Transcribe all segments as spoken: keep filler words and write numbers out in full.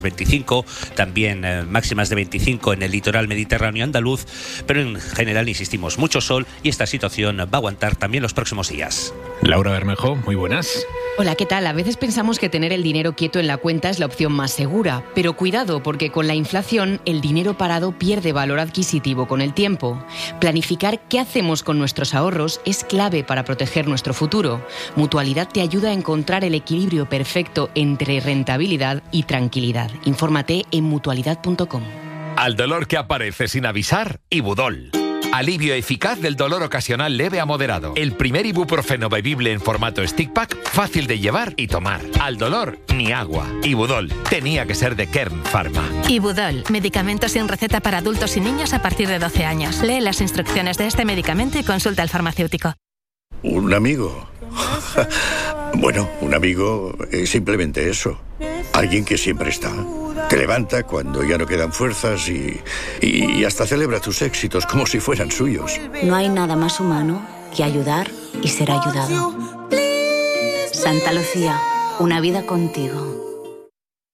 veinticinco, también eh, máximas de veinticinco en el litoral mediterráneo andaluz, pero en general, insistimos, mucho sol y esta situación va a aguantar también los próximos días. Laura Bermejo, muy buenas. Hola, ¿qué tal? A veces pensamos que tener el dinero quieto en la cuenta es la opción más segura, pero cuidado, porque con la inflación el dinero parado pierde valor adquisitivo con el tiempo. Planificar qué hacemos con nuestros ahorros es clave para proteger nuestro futuro. Mutualidad te ayuda a encontrar el equilibrio perfecto entre rentabilidad y tranquilidad. Infórmate en mutualidad punto com. Al dolor que aparece sin avisar, Ibudol. Alivio eficaz del dolor ocasional leve a moderado. El primer ibuprofeno bebible en formato stick pack, fácil de llevar y tomar. Al dolor, ni agua. Ibudol. Tenía que ser de Kern Pharma. Ibudol. Medicamento sin receta para adultos y niños a partir de doce años. Lee las instrucciones de este medicamento y consulta al farmacéutico. ¿Un amigo? Bueno, un amigo es simplemente eso. Alguien que siempre está. Te levanta cuando ya no quedan fuerzas y, y hasta celebra tus éxitos como si fueran suyos. No hay nada más humano que ayudar y ser ayudado. Santa Lucía, una vida contigo.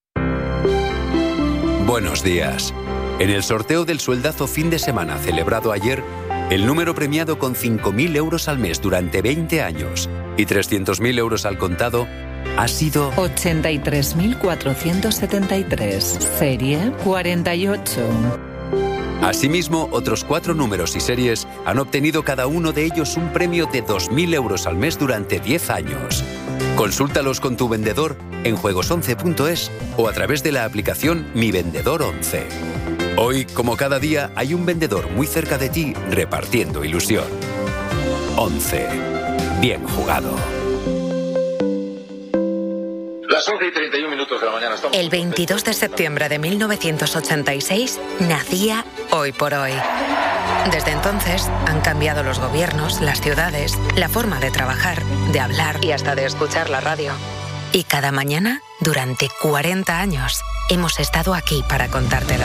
Buenos días. En el sorteo del sueldazo fin de semana celebrado ayer, el número premiado con cinco mil euros al mes durante veinte años y trescientos mil euros al contado ha sido ochenta y tres mil cuatrocientos setenta y tres, serie cuarenta y ocho. Asimismo, otros cuatro números y series han obtenido cada uno de ellos un premio de dos mil euros al mes durante diez años. Consúltalos con tu vendedor en juegos once punto es o a través de la aplicación Mi Vendedor once. Hoy, como cada día, hay un vendedor muy cerca de ti repartiendo ilusión. once. Bien jugado. Las once y treinta y un minutos de la mañana estamos... El veintidós de septiembre de mil novecientos ochenta y seis nacía Hoy por Hoy. Desde entonces han cambiado los gobiernos, las ciudades, la forma de trabajar, de hablar y hasta de escuchar la radio. Y cada mañana, durante cuarenta años, hemos estado aquí para contártelo.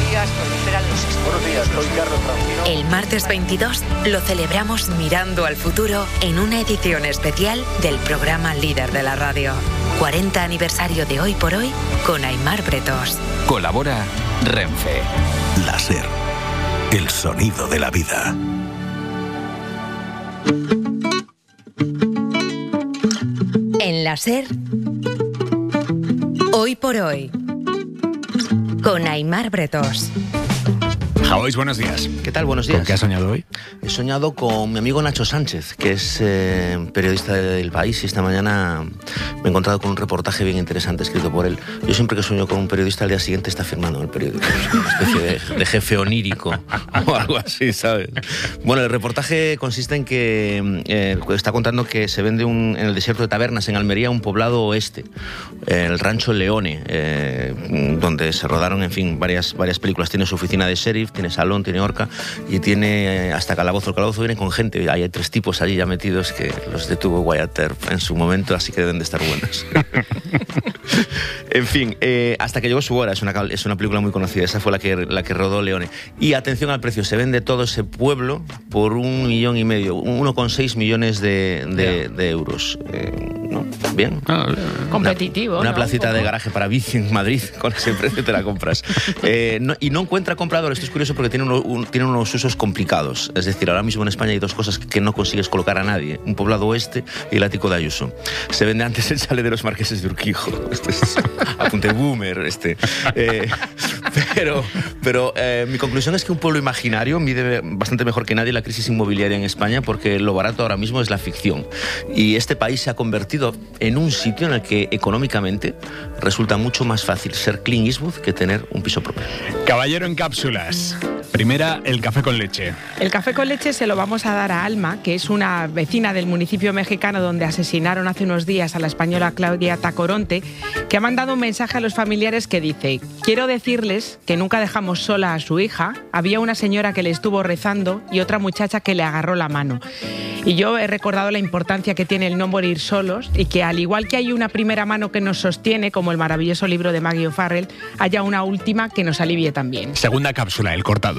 El martes veintidós lo celebramos mirando al futuro en una edición especial del programa líder de la radio. cuarenta aniversario de Hoy por Hoy con Aimar Bretos. Colabora Renfe. La SER. El sonido de la vida. En la SER, Hoy por Hoy, con Aimar Bretos. Javois, buenos días. ¿Qué tal? Buenos días. ¿Con qué has soñado hoy? He soñado con mi amigo Nacho Sánchez, que es eh, periodista del País, y esta mañana me he encontrado con un reportaje bien interesante escrito por él. Yo siempre que sueño con un periodista, al día siguiente está firmando en el periódico. Es una especie de, de jefe onírico o algo así, ¿sabes? Bueno, el reportaje consiste en que eh, está contando que se vende un, en el desierto de Tabernas, en Almería, un poblado oeste, el Rancho Leone, eh, donde se rodaron, en fin, varias, varias películas. Tiene su oficina de sheriff, tiene salón, tiene horca y tiene hasta calabozo. El calabozo viene con gente. Hay tres tipos allí ya metidos que los detuvo Wyatt Earp en su momento, así que deben de estar buenos. En fin, eh, hasta que llegó su hora. Es una, es una película muy conocida. Esa fue la que, la que rodó Leone. Y atención al precio. Se vende todo ese pueblo por un millón y medio. uno coma seis millones de, de, de euros. Eh, ¿no? Bien. Competitivo. Una, una ¿no? placita de garaje para bici en Madrid. Con ese precio te la compras. Eh, no, y no encuentra comprador. Esto es curioso porque tiene, uno, un, tiene unos usos complicados. Es decir, ahora mismo en España hay dos cosas que no consigues colocar a nadie. Un poblado oeste y el ático de Ayuso. Se vende antes el chalet de los marqueses de Urquijo. Este es apunte boomer. Este. Eh, pero pero eh, mi conclusión es que un pueblo imaginario mide bastante mejor que nadie la crisis inmobiliaria en España, porque lo barato ahora mismo es la ficción. Y este país se ha convertido en un sitio en el que económicamente resulta mucho más fácil ser Clint Eastwood que tener un piso propio. Caballero en cápsulas. Primera, el café con leche. El café con leche se lo vamos a dar a Alma, que es una vecina del municipio mexicano donde asesinaron hace unos días a la española Claudia Tacoronte, que ha mandado un mensaje a los familiares que dice: quiero decirles que nunca dejamos sola a su hija, había una señora que le estuvo rezando y otra muchacha que le agarró la mano. Y yo he recordado la importancia que tiene el no morir solos y que al igual que hay una primera mano que nos sostiene, como el maravilloso libro de Maggie O'Farrell, haya una última que nos alivie también. Segunda cápsula, el cortado.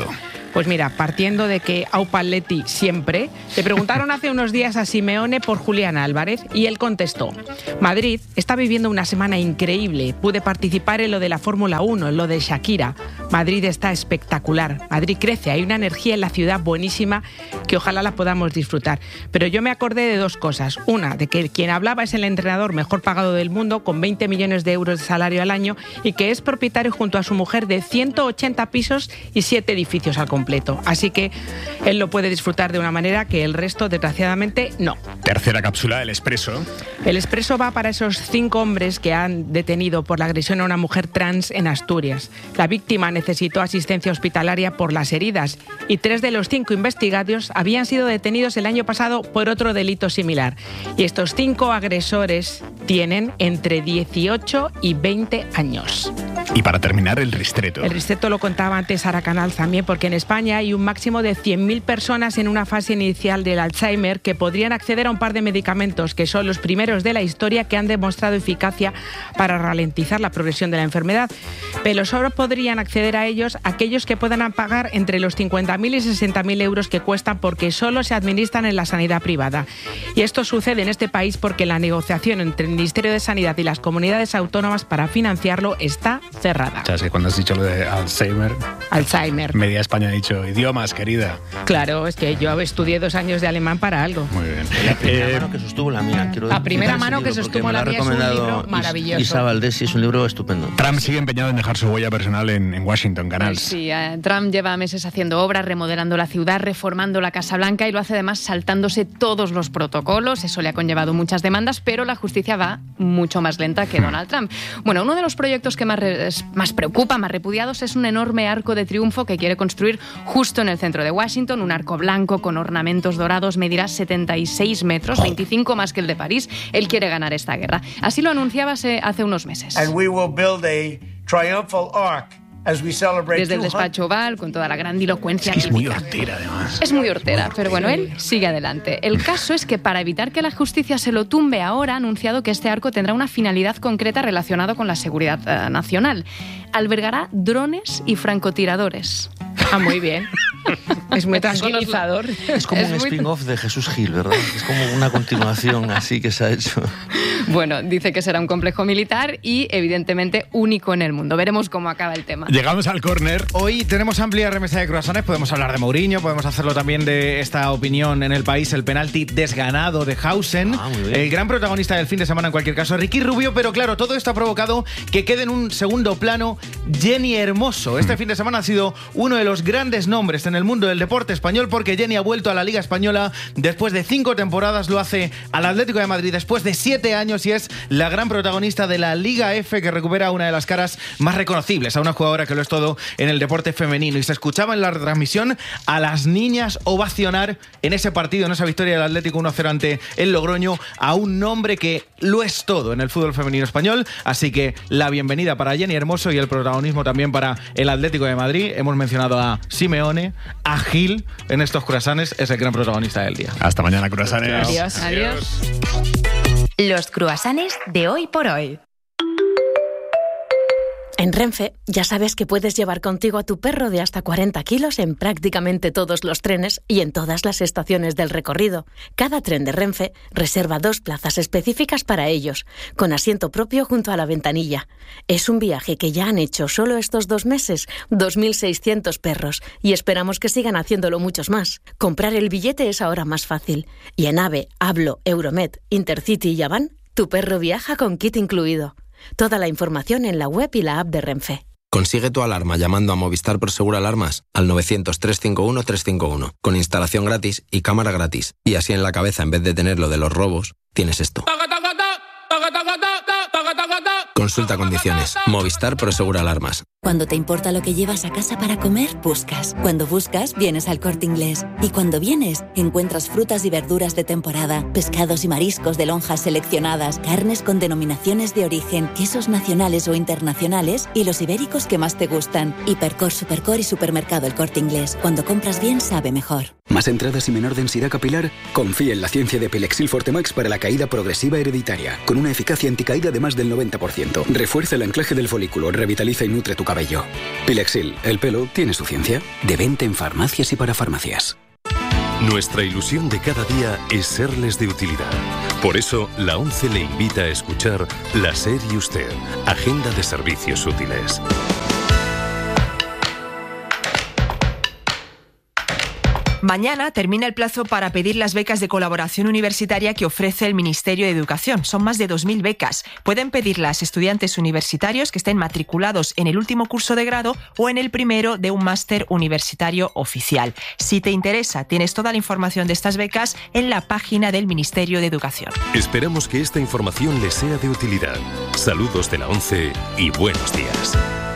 Pues mira, partiendo de que Aupa Atleti siempre, le preguntaron hace unos días a Simeone por Julián Álvarez y él contestó: Madrid está viviendo una semana increíble, pude participar en lo de la Fórmula uno, en lo de Shakira. Madrid está espectacular, Madrid crece, hay una energía en la ciudad buenísima que ojalá la podamos disfrutar. Pero yo me acordé de dos cosas. Una, de que quien hablaba es el entrenador mejor pagado del mundo, con veinte millones de euros de salario al año, y que es propietario junto a su mujer de ciento ochenta pisos y siete edificios al completo. Así que él lo puede disfrutar de una manera que el resto, desgraciadamente, no. Tercera cápsula, el Expreso. El Expreso va para esos cinco hombres que han detenido por la agresión a una mujer trans en Asturias. La víctima necesitó asistencia hospitalaria por las heridas y tres de los cinco investigados habían sido detenidos el año pasado por otro delito similar. Y estos cinco agresores tienen entre dieciocho y veinte años. Y para terminar, el Ristreto. El Ristreto lo contaba antes Sara Canal también, porque en España hay un máximo de cien mil personas en una fase inicial del Alzheimer que podrían acceder a un par de medicamentos que son los primeros de la historia que han demostrado eficacia para ralentizar la progresión de la enfermedad. Pero solo podrían acceder a ellos aquellos que puedan pagar entre los cincuenta mil y sesenta mil euros que cuestan, porque solo se administran en la sanidad privada. Y esto sucede en este país porque la negociación entre el Ministerio de Sanidad y las comunidades autónomas para financiarlo está cerrada. ¿Sabes que cuando has dicho lo de Alzheimer? Alzheimer. Media España ha dicho idiomas, querida. Claro, es que yo estudié dos años de alemán para algo. Muy bien. La primera eh, mano que sostuvo la mía. Quiero la primera mano que sostuvo la mía es un libro maravilloso. Isa Valdés, es un libro estupendo. Trump sigue empeñado en dejar su huella personal en, en Washington, Canals. Sí, eh, Trump lleva meses haciendo obras, remodelando la ciudad, reformando la Casa Blanca, y lo hace además saltándose todos los protocolos. Eso le ha conllevado muchas demandas, pero la justicia va mucho más lenta que Donald Trump. Bueno, uno de los proyectos que más, re, más preocupa, más repudiados, es un enorme arco de triunfo que quiere construir justo en el centro de Washington. Un arco blanco con ornamentos dorados, medirá setenta y seis metros, veinticinco más que el de París. Él quiere ganar esta guerra. Así lo anunciaba hace, hace unos meses. And we will build a triumphal arc. Desde el despacho Oval, con toda la grandilocuencia. Es, que es muy hortera, además. Es muy hortera, pero bueno, él sigue adelante. El caso es que para evitar que la justicia se lo tumbe ahora, ha anunciado que este arco tendrá una finalidad concreta relacionada con la seguridad uh, nacional. Albergará drones y francotiradores. Ah, muy bien. Es muy tranquilizador. Es como es un muy... spin-off de Jesús Gil, ¿verdad? Es como una continuación así que se ha hecho. Bueno, dice que será un complejo militar y evidentemente único en el mundo. Veremos cómo acaba el tema. Llegamos al córner. Hoy tenemos amplia remesa de croissants. Podemos hablar de Mourinho, podemos hacerlo también de esta opinión en el país, el penalti desganado de Hausen. Ah, el gran protagonista del fin de semana, en cualquier caso, Ricky Rubio. Pero claro, todo esto ha provocado que quede en un segundo plano Jenni Hermoso. Este mm. fin de semana ha sido uno de los grandes nombres en el mundo del deporte español, porque Jenni ha vuelto a la Liga Española después de cinco temporadas. Lo hace al Atlético de Madrid después de siete años y es la gran protagonista de la Liga F, que recupera una de las caras más reconocibles a una jugadora que lo es todo en el deporte femenino. Y se escuchaba en la retransmisión a las niñas ovacionar en ese partido, en esa victoria del Atlético uno cero ante el Logroño, a un nombre que lo es todo en el fútbol femenino español. Así que la bienvenida para Jenni Hermoso y el protagonismo también para el Atlético de Madrid. Hemos mencionado a Simeone, a Gil en estos croissants. Es el gran protagonista del día. Hasta mañana, croissants. Adiós. Adiós. Los croissants de hoy por hoy. En Renfe ya sabes que puedes llevar contigo a tu perro de hasta cuarenta kilos en prácticamente todos los trenes y en todas las estaciones del recorrido. Cada tren de Renfe reserva dos plazas específicas para ellos, con asiento propio junto a la ventanilla. Es un viaje que ya han hecho solo estos dos meses dos mil seiscientos perros y esperamos que sigan haciéndolo muchos más. Comprar el billete es ahora más fácil. Y en AVE, Hablo, Euromed, Intercity y Avan, tu perro viaja con kit incluido. Toda la información en la web y la app de Renfe. Consigue tu alarma llamando a Movistar Prosegur Alarmas al novecientos, trescientos cincuenta y uno, trescientos cincuenta y uno, con instalación gratis y cámara gratis. Y así en la cabeza, en vez de tener lo de los robos, tienes esto. Consulta condiciones. Movistar Prosegur Alarmas. Cuando te importa lo que llevas a casa para comer, buscas. Cuando buscas, vienes al Corte Inglés. Y cuando vienes, encuentras frutas y verduras de temporada, pescados y mariscos de lonjas seleccionadas, carnes con denominaciones de origen, quesos nacionales o internacionales y los ibéricos que más te gustan. Hipercor, Supercor y Supermercado El Corte Inglés. Cuando compras bien, sabe mejor. ¿Más entradas y menor densidad capilar? Confía en la ciencia de Pelexil Fortemax para la caída progresiva hereditaria, con una eficacia anticaída de más del noventa por ciento. Refuerza el anclaje del folículo, revitaliza y nutre tu cabello. Pilexil, el pelo tiene su ciencia. De venta en farmacias y para farmacias. Nuestra ilusión de cada día es serles de utilidad. Por eso, la ONCE le invita a escuchar La SER y Usted, Agenda de Servicios Útiles. Mañana termina el plazo para pedir las becas de colaboración universitaria que ofrece el Ministerio de Educación. Son más de dos mil becas. Pueden pedirlas estudiantes universitarios que estén matriculados en el último curso de grado o en el primero de un máster universitario oficial. Si te interesa, tienes toda la información de estas becas en la página del Ministerio de Educación. Esperamos que esta información les sea de utilidad. Saludos de la ONCE y buenos días.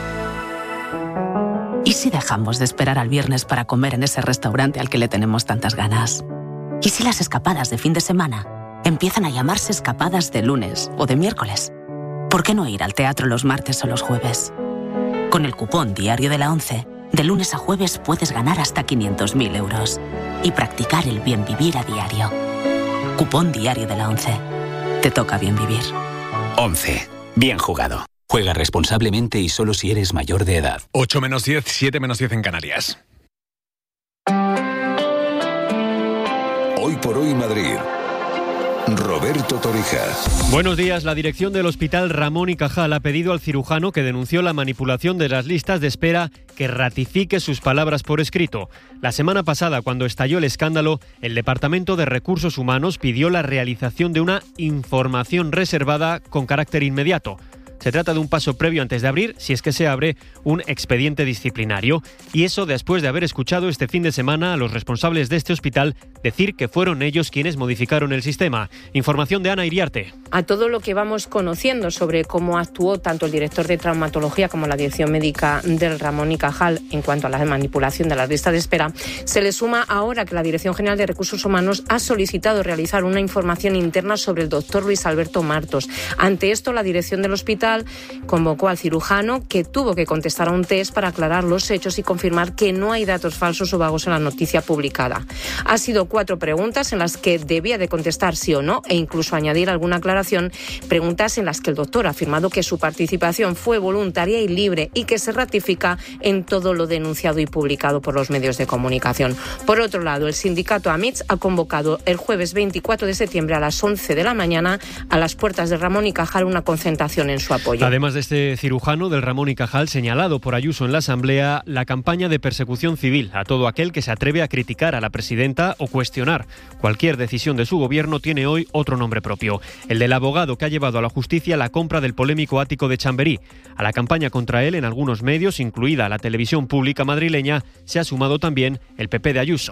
¿Y si dejamos de esperar al viernes para comer en ese restaurante al que le tenemos tantas ganas? ¿Y si las escapadas de fin de semana empiezan a llamarse escapadas de lunes o de miércoles? ¿Por qué no ir al teatro los martes o los jueves? Con el cupón diario de la ONCE, de lunes a jueves puedes ganar hasta quinientos mil euros y practicar el bien vivir a diario. Cupón diario de la ONCE. Te toca bien vivir. ONCE. Bien jugado. Juega responsablemente y solo si eres mayor de edad. ocho menos diez, siete menos diez en Canarias. Hoy por hoy Madrid. Roberto Torija. Buenos días. La dirección del Hospital Ramón y Cajal ha pedido al cirujano que denunció la manipulación de las listas de espera que ratifique sus palabras por escrito. La semana pasada, cuando estalló el escándalo, el Departamento de Recursos Humanos pidió la realización de una información reservada con carácter inmediato. Se trata de un paso previo antes de abrir, si es que se abre, un expediente disciplinario. Y eso después de haber escuchado este fin de semana a los responsables de este hospital decir que fueron ellos quienes modificaron el sistema. Información de Ana Iriarte. A todo lo que vamos conociendo sobre cómo actuó tanto el director de traumatología como la dirección médica del Ramón y Cajal en cuanto a la manipulación de las listas de espera, se le suma ahora que la Dirección General de Recursos Humanos ha solicitado realizar una información interna sobre el doctor Luis Alberto Martos. Ante esto, la dirección del hospital convocó al cirujano, que tuvo que contestar a un test para aclarar los hechos y confirmar que no hay datos falsos o vagos en la noticia publicada. Ha sido cuatro preguntas en las que debía de contestar sí o no e incluso añadir alguna aclaración, preguntas en las que el doctor ha afirmado que su participación fue voluntaria y libre y que se ratifica en todo lo denunciado y publicado por los medios de comunicación. Por otro lado, el sindicato AMITS ha convocado el jueves veinticuatro de septiembre a las once de la mañana a las puertas de Ramón y Cajal una concentración en su apoyo. Además de este cirujano del Ramón y Cajal señalado por Ayuso en la Asamblea, la campaña de persecución civil a todo aquel que se atreve a criticar a la presidenta o cuestionar cualquier decisión de su gobierno tiene hoy otro nombre propio, el del abogado que ha llevado a la justicia la compra del polémico ático de Chamberí. A la campaña contra él en algunos medios, incluida la televisión pública madrileña, se ha sumado también el P P de Ayuso.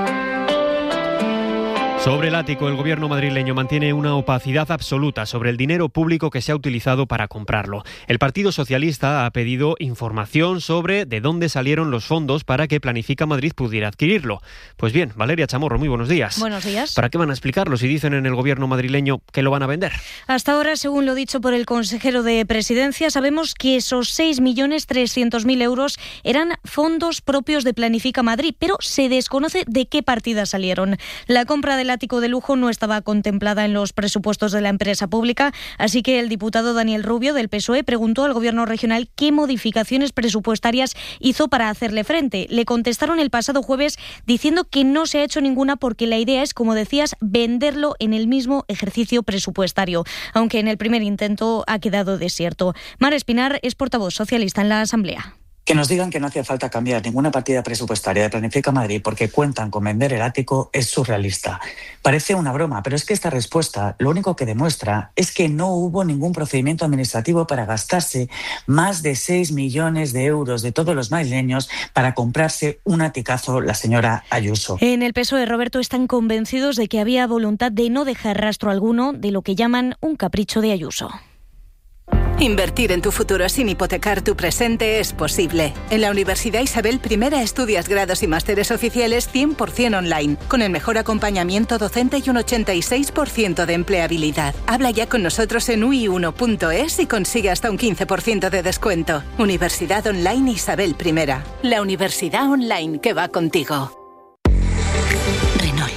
Sobre el ático, el gobierno madrileño mantiene una opacidad absoluta sobre el dinero público que se ha utilizado para comprarlo. El Partido Socialista ha pedido información sobre de dónde salieron los fondos para que Planifica Madrid pudiera adquirirlo. Pues bien, Valeria Chamorro, muy buenos días. Buenos días. ¿Para qué van a explicarlo si dicen en el gobierno madrileño que lo van a vender? Hasta ahora, según lo dicho por el consejero de Presidencia, sabemos que esos seis millones trescientos mil euros eran fondos propios de Planifica Madrid, pero se desconoce de qué partida salieron. La compra de la ático de lujo no estaba contemplada en los presupuestos de la empresa pública, así que el diputado Daniel Rubio del P S O E preguntó al gobierno regional qué modificaciones presupuestarias hizo para hacerle frente. Le contestaron el pasado jueves diciendo que no se ha hecho ninguna porque la idea es, como decías, venderlo en el mismo ejercicio presupuestario, aunque en el primer intento ha quedado desierto. Mar Espinar es portavoz socialista en la Asamblea. Que nos digan que no hacía falta cambiar ninguna partida presupuestaria de Planifica Madrid porque cuentan con vender el ático es surrealista. Parece una broma, pero es que esta respuesta lo único que demuestra es que no hubo ningún procedimiento administrativo para gastarse más de seis millones de euros de todos los madrileños para comprarse un aticazo la señora Ayuso. En el P S O E, Roberto, están convencidos de que había voluntad de no dejar rastro alguno de lo que llaman un capricho de Ayuso. Invertir en tu futuro sin hipotecar tu presente es posible. En la Universidad Isabel I estudias grados y másteres oficiales cien por ciento online, con el mejor acompañamiento docente y un ochenta y seis por ciento de empleabilidad. Habla ya con nosotros en u i uno punto es y consigue hasta un quince por ciento de descuento. Universidad Online Isabel I. La universidad online que va contigo.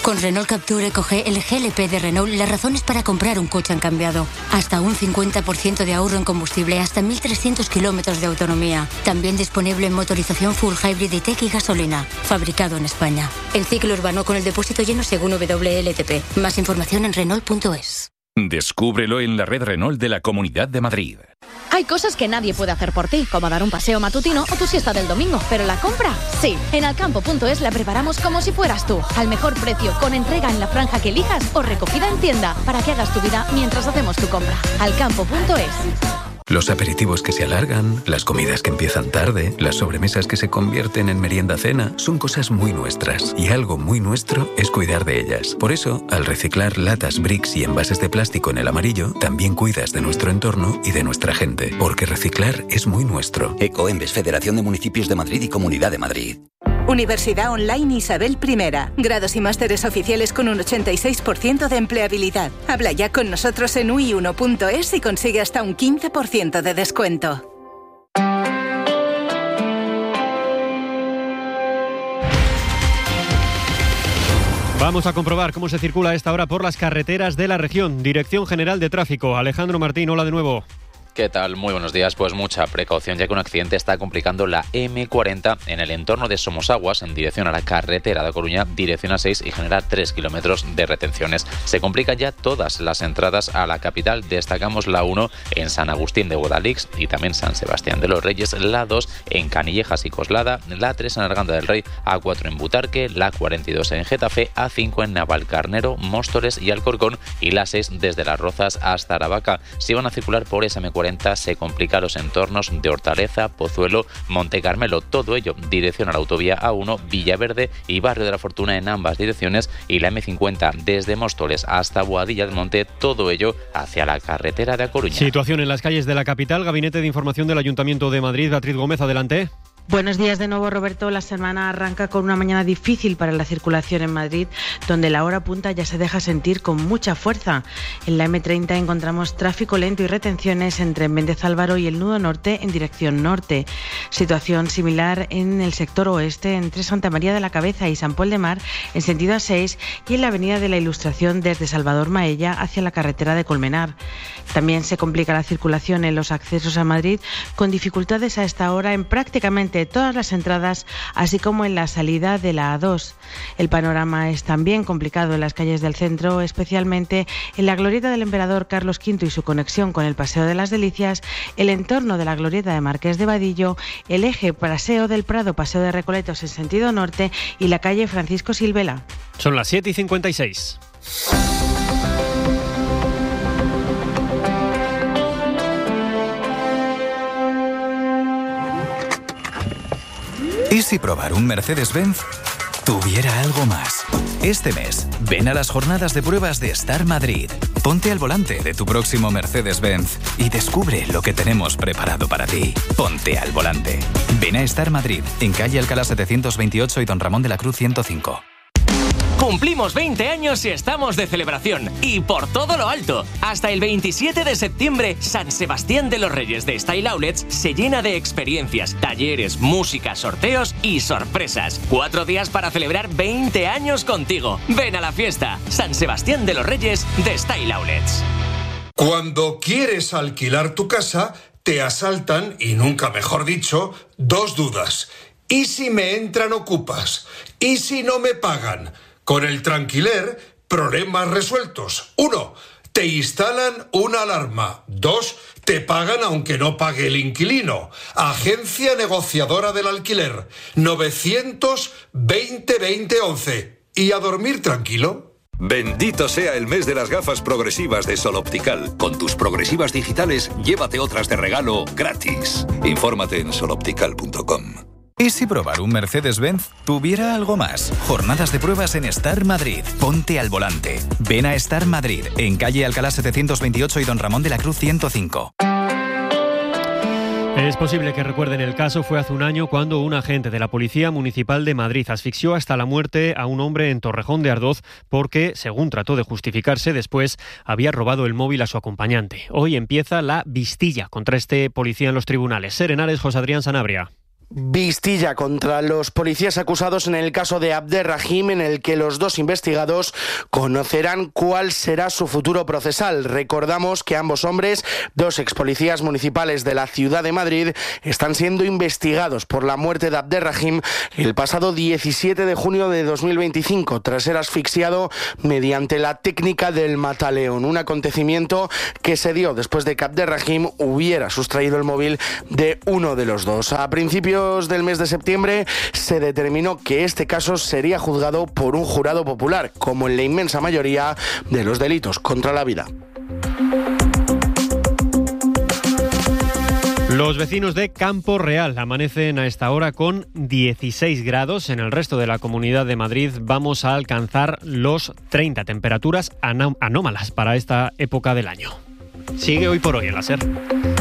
Con Renault Captur EcoG, el G L P de Renault, las razones para comprar un coche han cambiado. Hasta un cincuenta por ciento de ahorro en combustible, hasta mil trescientos kilómetros de autonomía. También disponible en motorización full hybrid y tech y gasolina. Fabricado en España. El ciclo urbano con el depósito lleno según W L T P. Más información en Renault punto es. Descúbrelo en la red Renault de la Comunidad de Madrid. Hay cosas que nadie puede hacer por ti, como dar un paseo matutino o tu siesta del domingo, pero la compra, sí. En alcampo punto es la preparamos como si fueras tú, al mejor precio, con entrega en la franja que elijas o recogida en tienda, para que hagas tu vida mientras hacemos tu compra. alcampo punto es. Los aperitivos que se alargan, las comidas que empiezan tarde, las sobremesas que se convierten en merienda-cena, son cosas muy nuestras. Y algo muy nuestro es cuidar de ellas. Por eso, al reciclar latas, bricks y envases de plástico en el amarillo, también cuidas de nuestro entorno y de nuestra gente. Porque reciclar es muy nuestro. Ecoembes, Federación de Municipios de Madrid y Comunidad de Madrid. Universidad Online Isabel I. Grados y másteres oficiales con un ochenta y seis por ciento de empleabilidad. Habla ya con nosotros en u i uno punto es y consigue hasta un quince por ciento de descuento. Vamos a comprobar cómo se circula a esta hora por las carreteras de la región. Dirección General de Tráfico. Alejandro Martín, hola de nuevo. ¿Qué tal? Muy buenos días. Pues mucha precaución, ya que un accidente está complicando la eme cuarenta en el entorno de Somosaguas, en dirección a la carretera de Coruña, dirección a seis, y genera tres kilómetros de retenciones. Se complican ya todas las entradas a la capital. Destacamos la uno en San Agustín de Guadalix y también San Sebastián de los Reyes, la dos en Canillejas y Coslada, la tres en Arganda del Rey, a cuatro en Butarque, la cuarenta y dos en Getafe, a cinco en Navalcarnero, Móstoles y Alcorcón, y la seis desde Las Rozas hasta Aravaca. Si van a circular por esa eme cuarenta, se complican los entornos de Hortaleza, Pozuelo, Monte Carmelo, todo ello dirección a la autovía A uno, Villaverde y Barrio de la Fortuna en ambas direcciones, y la eme cincuenta desde Móstoles hasta Boadilla del Monte, todo ello hacia la carretera de A Coruña. Situación en las calles de la capital. Gabinete de Información del Ayuntamiento de Madrid. Beatriz Gómez, adelante. Buenos días de nuevo, Roberto. La semana arranca con una mañana difícil para la circulación en Madrid, donde la hora punta ya se deja sentir con mucha fuerza. En la eme treinta encontramos tráfico lento y retenciones entre Méndez Álvaro y el nudo norte en dirección norte. Situación similar en el sector oeste, entre Santa María de la Cabeza y San Pol de Mar en sentido A seis, y en la avenida de la Ilustración desde Salvador Maella hacia la carretera de Colmenar. También se complica la circulación en los accesos a Madrid, con dificultades a esta hora en prácticamente todas las entradas, así como en la salida de la A dos. El panorama es también complicado en las calles del centro, especialmente en la glorieta del Emperador Carlos quinto y su conexión con el Paseo de las Delicias, el entorno de la glorieta de Marqués de Vadillo, el eje Paseo del Prado, Paseo de Recoletos en sentido norte y la calle Francisco Silvela. Son las siete y cincuenta y seis. ¿Y si probar un Mercedes-Benz tuviera algo más? Este mes, ven a las jornadas de pruebas de Star Madrid. Ponte al volante de tu próximo Mercedes-Benz y descubre lo que tenemos preparado para ti. Ponte al volante. Ven a Star Madrid, en calle Alcalá setecientos veintiocho y Don Ramón de la Cruz ciento cinco. Cumplimos veinte años y estamos de celebración. Y por todo lo alto. Hasta el veintisiete de septiembre, San Sebastián de los Reyes de Style Outlets se llena de experiencias, talleres, música, sorteos y sorpresas. Cuatro días para celebrar veinte años contigo. Ven a la fiesta. San Sebastián de los Reyes de Style Outlets. Cuando quieres alquilar tu casa, te asaltan, y nunca mejor dicho, dos dudas. ¿Y si me entran ocupas? ¿Y si no me pagan? Con el Tranquiler, problemas resueltos. Uno, te instalan una alarma. Dos, te pagan aunque no pague el inquilino. Agencia negociadora del alquiler. novecientos veinte veinte once. ¿Y a dormir tranquilo? Bendito sea el mes de las gafas progresivas de Sol Optical. Con tus progresivas digitales, llévate otras de regalo gratis. Infórmate en sol optical punto com. ¿Y si probar un Mercedes-Benz tuviera algo más? Jornadas de pruebas en Star Madrid. Ponte al volante. Ven a Star Madrid, en calle Alcalá setecientos veintiocho y Don Ramón de la Cruz ciento cinco. Es posible que recuerden el caso. Fue hace un año cuando un agente de la Policía Municipal de Madrid asfixió hasta la muerte a un hombre en Torrejón de Ardoz porque, según trató de justificarse, después había robado el móvil a su acompañante. Hoy empieza la vistilla contra este policía en los tribunales. Serenares, José Adrián Sanabria. Vistilla contra los policías acusados en el caso de Abderrahim, en el que los dos investigados conocerán cuál será su futuro procesal. Recordamos que ambos hombres, dos expolicías municipales de la ciudad de Madrid, están siendo investigados por la muerte de Abderrahim el pasado diecisiete de junio de dos mil veinticinco, tras ser asfixiado mediante la técnica del mataleón, un acontecimiento que se dio después de que Abderrahim hubiera sustraído el móvil de uno de los dos. A principios del mes de septiembre se determinó que este caso sería juzgado por un jurado popular, como en la inmensa mayoría de los delitos contra la vida. Los vecinos de Campo Real amanecen a esta hora con dieciséis grados. En el resto de la Comunidad de Madrid vamos a alcanzar los treinta, temperaturas anómalas para esta época del año. Sigue Hoy por Hoy en la SER.